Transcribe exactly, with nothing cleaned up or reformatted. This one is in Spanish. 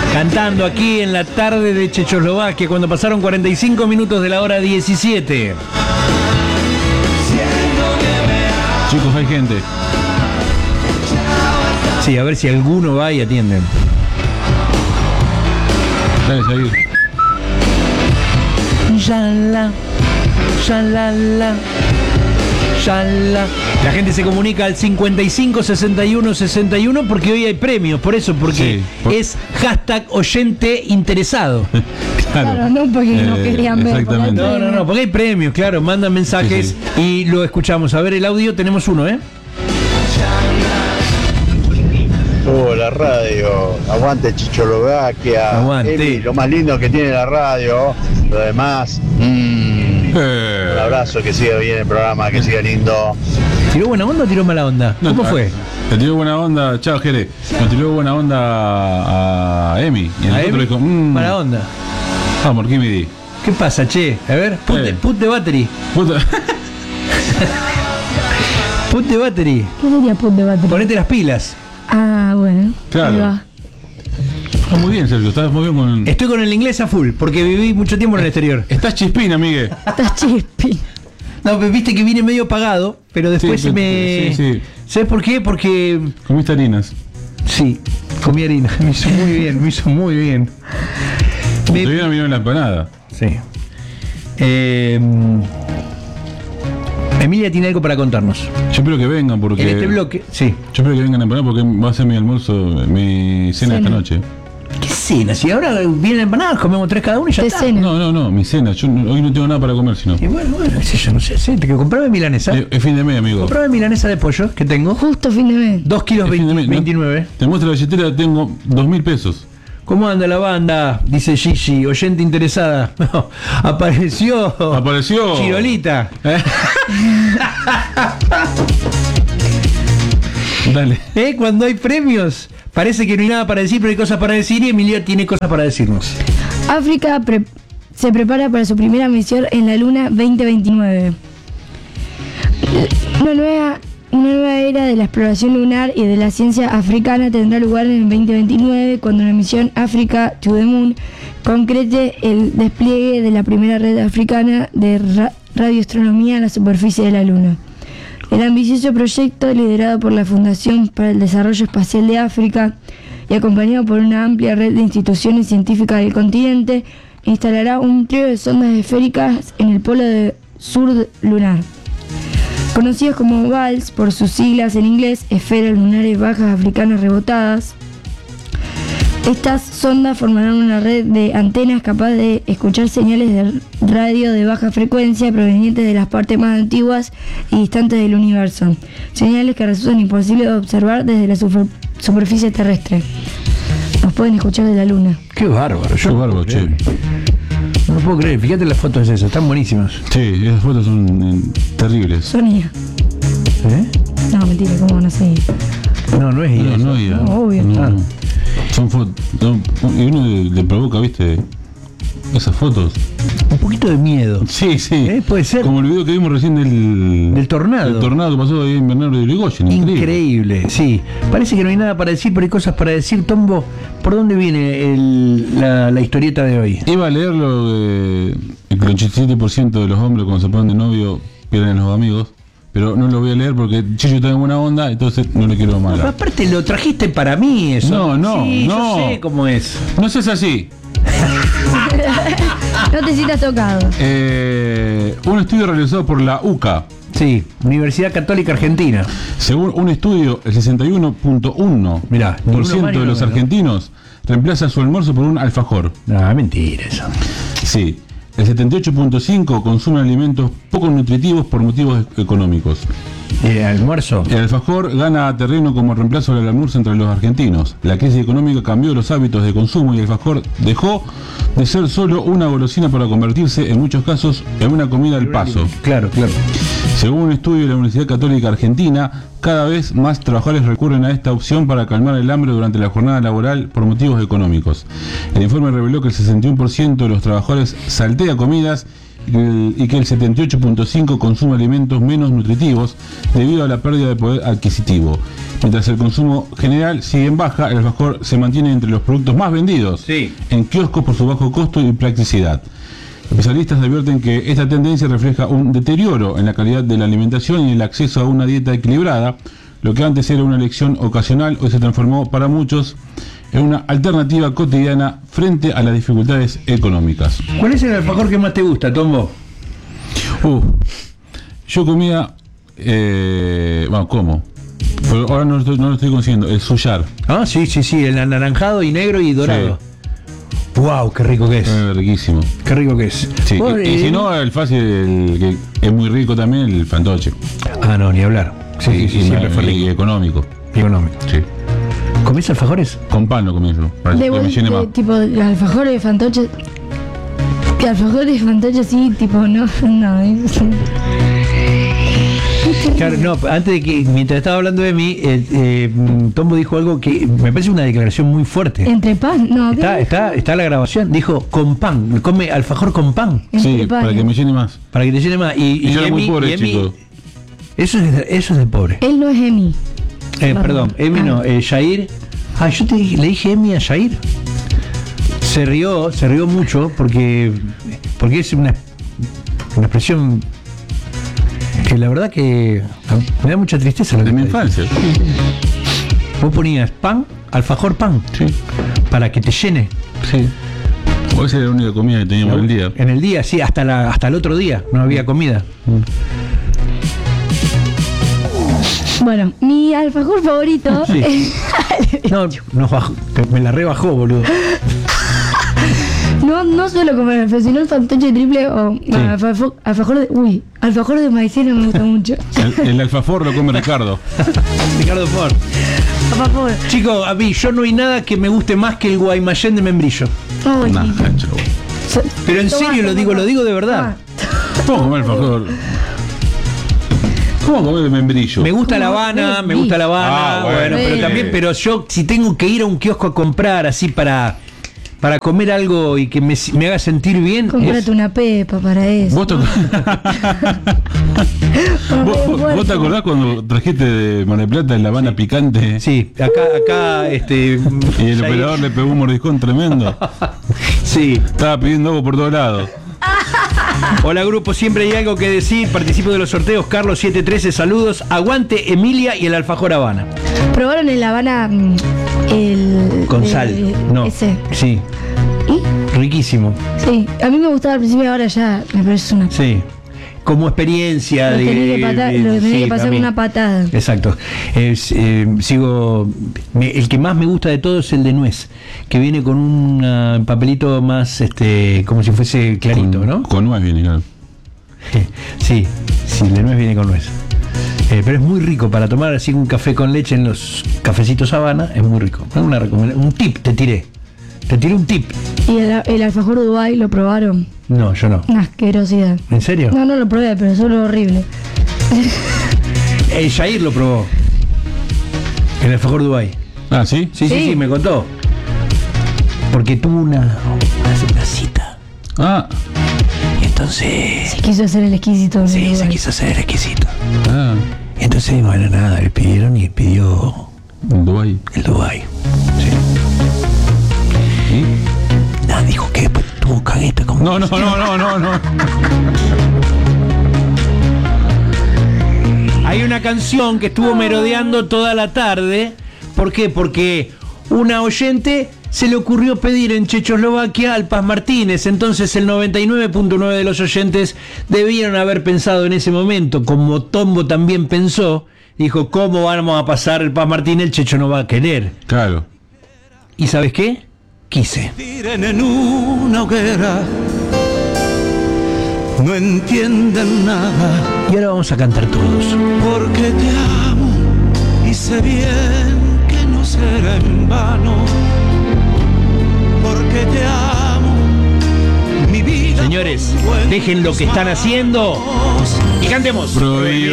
Cantando aquí en la tarde de Checoslovaquia cuando pasaron cuarenta y cinco minutos de la hora diecisiete. Chicos, hay gente. Sí, a ver si alguno va y atienden. Dale, seguir. Shala, shalala, shala. La gente se comunica al cincuenta y cinco sesenta y uno sesenta y uno porque hoy hay premios, por eso, porque Sí, por... es hashtag oyente interesado. Claro, claro, no porque eh, no querían ver. Exactamente. No, no, no, porque hay premios, claro, mandan mensajes sí, sí. y lo escuchamos. A ver el audio, tenemos uno, ¿eh? Oh, la radio, aguante Checoslovaquia. Aguante. Emi, lo más lindo que tiene la radio, lo demás. Mmm, eh. Un abrazo, que siga bien el programa, que siga lindo. ¿Tiró buena onda o tiró mala onda? No, ¿Cómo fue? Le tiró buena onda, chao Jere. Le tiró buena onda a, a Emi. Y ¿A Emi? Dijo, mmm, mala onda. Vamos, ¿qué me di? ¿Qué pasa, che? A ver, put, eh. put the battery. Put the... put the battery. ¿Qué sería put the battery? Ponete las pilas. Ah, bueno. Claro. Está muy bien, Sergio, estás muy bien con... Estoy con el inglés a full, porque viví mucho tiempo en el exterior. Estás chispina, Miguel. Estás chispina. No, pero viste que vine medio apagado, pero después sí, me... Sí, sí. ¿Sabes por qué? Porque... Comiste harinas. Sí, comí harina. Me hizo muy bien, me hizo muy bien. Me... Todavía no vino la empanada. Sí. Eh... Emilia tiene algo para contarnos. Yo espero que vengan porque... En este bloque, sí. Yo espero que vengan a empanada porque va a ser mi almuerzo, mi cena, cena. esta noche. ¿Qué cena? Si ahora vienen empanadas, comemos tres cada uno y ya está. Cena. No, no, no, mi cena. Yo no, hoy no tengo nada para comer, sino... Y bueno, bueno, qué sé yo, no sé, sé que comprame milanesa. Es, es fin de mes, amigo. Comprame milanesa de pollo, que tengo. Justo fin de mes. Dos kilos veinte, veintinueve. No, te muestro la billetera, tengo dos mil pesos. ¿Cómo anda la banda? Dice Gigi, oyente interesada. No, apareció. Apareció. Chirolita. ¿Eh? Dale. ¿Eh? Cuando hay premios, parece que no hay nada para decir, pero hay cosas para decir y Emilia tiene cosas para decirnos. África pre- se prepara para su primera misión en la Luna veinte veintinueve. Una nueva... Una nueva era de la exploración lunar y de la ciencia africana tendrá lugar en el veinte veintinueve cuando la misión Africa to the Moon concrete el despliegue de la primera red africana de ra- radioastronomía en la superficie de la Luna. El ambicioso proyecto, liderado por la Fundación para el Desarrollo Espacial de África y acompañado por una amplia red de instituciones científicas del continente, instalará un trío de sondas esféricas en el polo de sur lunar. Conocidos como V A L S por sus siglas en inglés, esferas lunares bajas africanas rebotadas. Estas sondas formarán una red de antenas capaz de escuchar señales de radio de baja frecuencia provenientes de las partes más antiguas y distantes del universo, señales que resultan imposibles de observar desde la super- superficie terrestre. Nos pueden escuchar de la Luna. Qué bárbaro, yo. Qué bárbaro, che. No lo puedo creer, fíjate las fotos de eso, están buenísimas. Sí, esas fotos son eh, terribles. Son I A. ¿Eh? No, mentira, ¿cómo no sé? No, no es I A. No, no es I A. No, obvio. No, Ah. no. Son fotos. No, y uno le, le provoca, ¿viste? Esas fotos. Un poquito de miedo. Sí, sí. ¿Eh? Puede ser. Como el video que vimos recién del... Del tornado. El tornado que pasó ahí en Bernardo de Irigoyen. Increíble. Increíble, sí. Parece que no hay nada para decir, pero hay cosas para decir. Tombo, ¿por dónde viene el, la, la historieta de hoy? Iba a leer lo de el ochenta y siete por ciento de los hombres cuando se ponen de novio pierden a los amigos, pero no lo voy a leer porque Chicho está en buena onda, entonces no le quiero mal. No, aparte lo trajiste para mí eso. No, no, sí, no. Yo sé cómo es. No seas así. No te sientas tocado. Eh, un estudio realizado por la U C A. Sí, Universidad Católica Argentina. Según un estudio, el sesenta y uno punto uno Mirá, ni por uno ciento más ni de uno los menos. argentinos reemplaza su almuerzo por un alfajor. No, mentira eso. Sí. El setenta y ocho punto cinco por ciento consume alimentos poco nutritivos por motivos económicos. ¿El almuerzo? El alfajor gana terreno como reemplazo del almuerzo entre los argentinos. La crisis económica cambió los hábitos de consumo y el alfajor dejó de ser solo una golosina para convertirse, en muchos casos, en una comida al paso. Claro, claro. Según un estudio de la Universidad Católica Argentina, cada vez más trabajadores recurren a esta opción para calmar el hambre durante la jornada laboral por motivos económicos. El informe reveló que el sesenta y uno por ciento de los trabajadores saltea comidas y que el setenta y ocho punto cinco por ciento consume alimentos menos nutritivos debido a la pérdida de poder adquisitivo. Mientras el consumo general sigue en baja, el alfajor se mantiene entre los productos más vendidos sí. en kioscos por su bajo costo y practicidad. Especialistas advierten que esta tendencia refleja un deterioro en la calidad de la alimentación y el acceso a una dieta equilibrada. Lo que antes era una elección ocasional, hoy se transformó para muchos en una alternativa cotidiana frente a las dificultades económicas. ¿Cuál es el alfajor que más te gusta, Tombo? Uh, yo comía... Eh, bueno, ¿cómo? Pero ahora no lo estoy, no lo estoy consiguiendo. El suyar. Ah, sí, sí, sí. El anaranjado y negro y dorado. Sí. Wow, qué rico que es. Eh, riquísimo. Qué rico que es. Sí. Y, y si no, el fácil, el que es muy rico también, el fantoche. Ah, no, ni hablar. Sí, y, sí, sí, y, siempre fue rico. Y económico. Económico. Sí. ¿Comés alfajores? Con pan lo comí yo, para De que me vuelta, llene más. tipo, los alfajores de fantoche. Que alfajores de fantoche sí, tipo, no, no. Es... Claro, no, antes de que, mientras estaba hablando de mí, eh, eh, Tombo dijo algo que me parece una declaración muy fuerte. Entre pan, no. Está, ¿qué? está, está la grabación, dijo con pan, come alfajor con pan, Entre Sí, pan. para que me llene más. para que te llene más. Y, Y yo era muy Emi- pobre, y Emi- chico. Eso es, de, eso es de pobre. Él no es Emi. Eh, Perdón. perdón, Emi no, Ah. eh, Jair. Ah, yo te dije- le dije Emi a Jair. Se rió, se rió mucho porque, porque es una, una expresión que la verdad que me da mucha tristeza. Lo De que mi está diciendo. infancia. Vos ponías pan, alfajor pan, Sí. para que te llene. Sí. O esa era la única comida que teníamos en el día. En el día, sí, hasta, la, hasta el otro día no había comida. Bueno, mi alfajor favorito. Sí. No, nos bajó, me la rebajó, boludo. No, no suelo comer alfajor, sino el fantoche triple o bueno, alfajor, alfajor de. Uy, alfajor de maicena me gusta mucho. El, el alfajor lo come Ricardo. Ricardo Ford. Alfajor. Chicos, a mí, yo no hay nada que me guste más que el guaymallén de membrillo. Ay, Nah, cacho. so- Pero en toma, serio lo toma, digo, toma. lo digo de verdad. ¿Cómo comer alfajor? ¿Cómo comer membrillo? Me gusta La ¿Cómo? Habana, Eh, me gusta La Habana, Ah, bueno, bueno, pero eh. también, pero yo si tengo que ir a un kiosco a comprar así para, para comer algo y que me, me haga sentir bien, Cómprate es- una pepa para eso. ¿Vos te, ¿Vos, vos- vos te acordás cuando trajiste de Mar del Plata el La Habana picante? sí, acá, acá, este, Y el Jair- operador le pegó un mordiscón tremendo. sí. Estaba pidiendo agua por todos lados. Hola grupo, siempre hay algo que decir, participo de los sorteos, Carlos siete trece, saludos, aguante Emilia y el alfajor Habana. ¿Probaron en La Habana mm, el. Con el- sal, no. Ese. Sí, ¿Y? riquísimo, Sí, a mí me gustaba al principio, ahora ya me parece una. sí. Como experiencia Lo de, tenía que, pata- de- lo tenía sí, que pasar también. una patada. Exacto. Es, eh, sigo. me- el que más me gusta de todo es el de nuez, que viene con un ah, papelito más, este, como si fuese clarito, con, ¿no? Con nuez viene, claro. Sí, sí, el de nuez viene con nuez. Eh, pero es muy rico para tomar así un café con leche en los cafecitos Habana, es muy rico. Una recomenda- un tip te tiré. Te tiré un tip. ¿Y el, el alfajor Dubai lo probaron? No, yo no. Una asquerosidad. ¿En serio? No, no lo probé, pero solo horrible. El Jair lo probó. El alfajor Dubai. Ah, ¿sí? Sí, sí, sí, Sí. me contó. Porque tuvo una, una, una cita. Ah, Y entonces. Se quiso hacer el exquisito. en el Sí, se lugar. quiso hacer exquisito. ah. Y entonces, bueno, nada, le pidieron y pidió En Dubái. el Dubai. Sí. ¿Sí? Nada, dijo que después tuvo cagueta como. No, no, no, no, no, no. Hay una canción que estuvo merodeando toda la tarde. ¿Por qué? Porque una oyente se le ocurrió pedir en Checoslovaquia al Paz Martínez. Entonces el noventa y nueve punto nueve de los oyentes debieron haber pensado en ese momento, como Tombo también pensó, dijo, ¿cómo vamos a pasar el Paz Martínez? El Checho no va a querer. Claro. ¿Y sabes qué? Quise. Tiren en una hoguera, no entienden nada, Y ahora vamos a cantar todos. porque te amo y sé bien que no será en vano, porque te amo, mi vida. Señores, dejen lo que están haciendo y cantemos. Prohibido.